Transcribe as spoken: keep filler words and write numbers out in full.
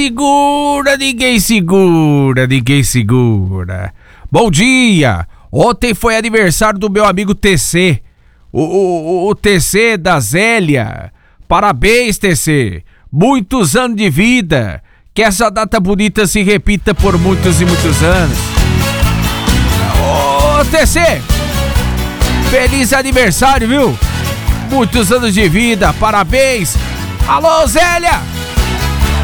Segura, ninguém segura, ninguém segura. Bom dia! Ontem foi aniversário do meu amigo T C. O, o, o T C da Zélia. Parabéns, T C. Muitos anos de vida. Que essa data bonita se repita por muitos e muitos anos. Ô, T C! Feliz aniversário, viu? Muitos anos de vida, parabéns! Alô, Zélia!